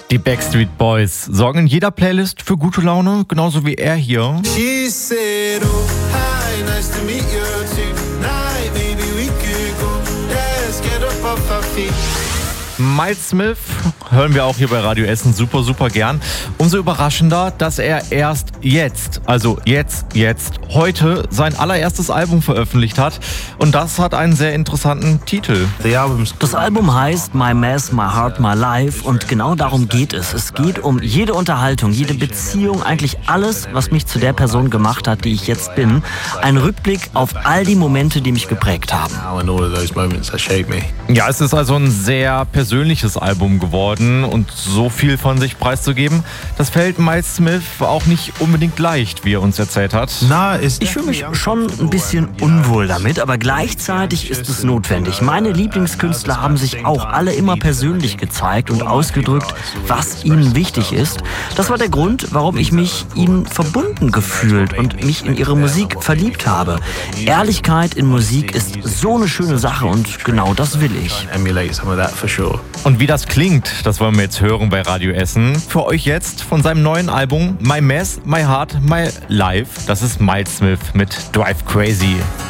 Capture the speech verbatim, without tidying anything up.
Die Backstreet Boys sorgen in jeder Playlist für gute Laune, genauso wie er hier. She said, oh, hi, nice to meet you tonight. Maybe we could go, let's get up off our feet. Miles Smith hören wir auch hier bei Radio Essen super, super gern. Umso überraschender, dass er erst jetzt, also jetzt, jetzt, heute sein allererstes Album veröffentlicht hat. Und das hat einen sehr interessanten Titel. Das Album heißt My Mess, My Heart, My Life und genau darum geht es. Es geht um jede Unterhaltung, jede Beziehung, eigentlich alles, was mich zu der Person gemacht hat, die ich jetzt bin. Ein Rückblick auf all die Momente, die mich geprägt haben. Ja, es ist also ein sehr persönliches Album geworden und so viel von sich preiszugeben, das fällt Miles Smith auch nicht unbedingt leicht, wie er uns erzählt hat. Ich fühle mich schon ein bisschen unwohl damit, aber gleichzeitig ist es notwendig. Meine Lieblingskünstler haben sich auch alle immer persönlich gezeigt und ausgedrückt, was ihnen wichtig ist. Das war der Grund, warum ich mich ihnen verbunden gefühlt und mich in ihre Musik verliebt habe. Ehrlichkeit in Musik ist so eine schöne Sache und genau das will ich. Und wie das klingt, das wollen wir jetzt hören bei Radio Essen. Für euch jetzt von seinem neuen Album My Mess, My Heart, My Life. Das ist Miles Smith mit Drive Crazy.